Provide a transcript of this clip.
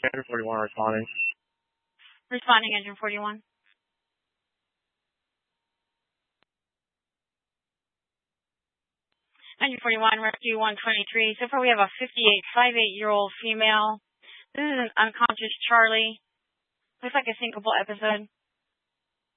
Engine 41 responding. Responding, Engine 41. Engine 41, Rescue 123. So far we have a 58-year-old female. This is an unconscious Charlie. Looks like a syncopal episode.